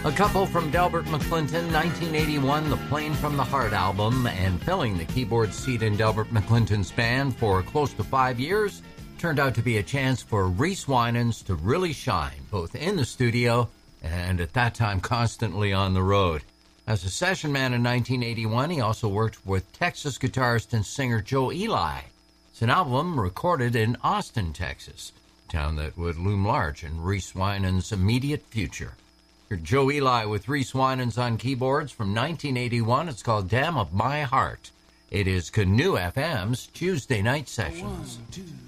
A couple from Delbert McClinton, 1981, the Plane from the Heart album, and filling the keyboard seat in Delbert McClinton's band for close to 5 years, turned out to be a chance for Reese Winans to really shine, both in the studio and at that time constantly on the road. As a session man in 1981, he also worked with Texas guitarist and singer Joe Ely. It's an album recorded in Austin, Texas, a town that would loom large in Reese Winans' immediate future. Here's Joe Ely with Reese Winans on keyboards from 1981. It's called Dam of My Heart. It is Canoe FM's Tuesday Night Sessions. 1, 2,